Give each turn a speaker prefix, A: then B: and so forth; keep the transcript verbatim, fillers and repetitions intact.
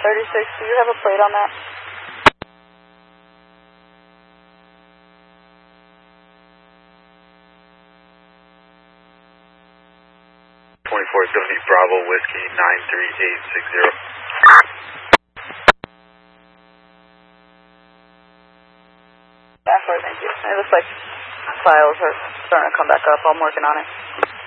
A: thirty-six, do you have a plate on that?
B: twenty-four seventy Bravo Whiskey nine three eight six zero.
A: Baffler, thank you. It looks like files are starting to come back up. I'm working on it.